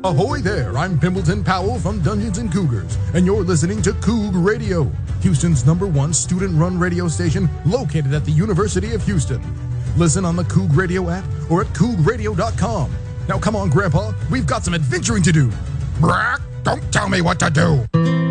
Ahoy there, I'm Pimbleton Powell from Dungeons & Cougars, and you're listening to Coug Radio, Houston's #1 student-run radio station located at the University of Houston. Listen on the Coug Radio app or at cougradio.com. Now come on, Grandpa, we've got some adventuring to do. Brock, don't tell me what to do.